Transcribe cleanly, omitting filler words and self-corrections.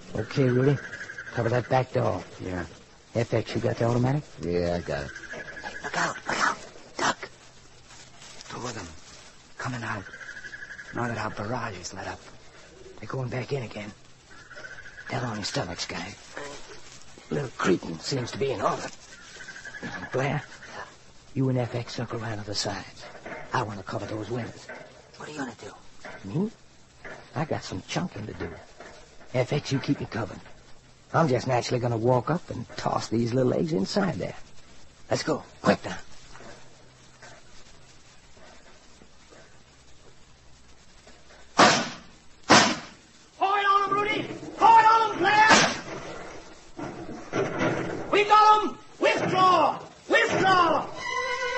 Okay, Rudy. Cover that back door. Yeah. FX, you got the automatic? Yeah, I got it. Hey, look out. Duck. Two of them. Coming out. Now that our barrage is let up. They're going back in again. Tell on your stomachs, guy. Little Cretan seems to be in order. Blair, you and FX circle around to the sides. I want to cover those windows. What are you gonna do? Me? I got some chunking to do. FX, you keep me covered. I'm just naturally going to walk up and toss these little eggs inside there. Let's go. Quick now.